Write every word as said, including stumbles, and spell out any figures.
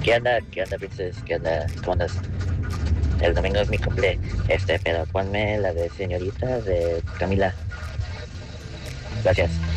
¿Qué onda? ¿Qué onda, Princess? ¿Qué onda? ¿Cómo andas? El domingo es mi cumple, este, pero ponme la de señorita de Camila. Gracias.